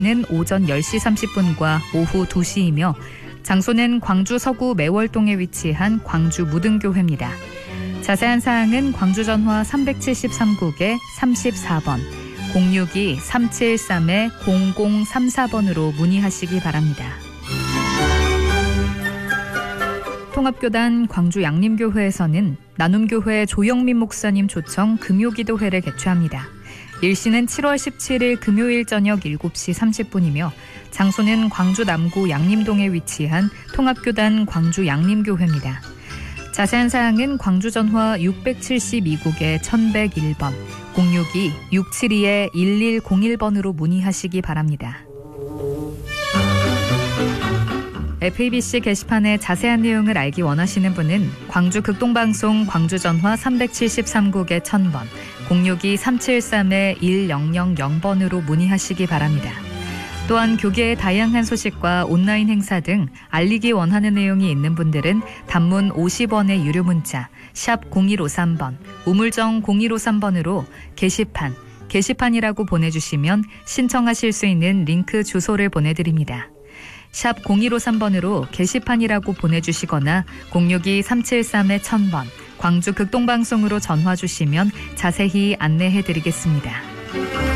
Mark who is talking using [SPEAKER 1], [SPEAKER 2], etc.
[SPEAKER 1] 는 오전 10시 30분과 오후 2시이며 장소는 광주 서구 매월동에 위치한 광주 무등교회입니다. 자세한 사항은 광주 전화 373국에 34번, 062-373-0034번으로 문의하시기 바랍니다. 통합교단 광주 양림교회에서는 나눔교회 조영민 목사님 초청 금요기도회를 개최합니다. 일시는 7월 17일 금요일 저녁 7시 30분이며 장소는 광주 남구 양림동에 위치한 통합교단 광주 양림교회입니다. 자세한 사항은 광주 전화 672국에 1101번, 062-672-1101번으로 문의하시기 바랍니다. FABC 게시판의 자세한 내용을 알기 원하시는 분은 광주 극동방송 광주 전화 373국에 1000번, 062-373-1000번으로 문의하시기 바랍니다. 또한 교계의 다양한 소식과 온라인 행사 등 알리기 원하는 내용이 있는 분들은 단문 50원의 유료 문자 샵 0153번, 우물정 0153번으로 게시판이라고 보내주시면 신청하실 수 있는 링크 주소를 보내드립니다. 샵 0153번으로 게시판이라고 보내주시거나 062-373-1000번 광주 극동방송으로 전화 주시면 자세히 안내해드리겠습니다.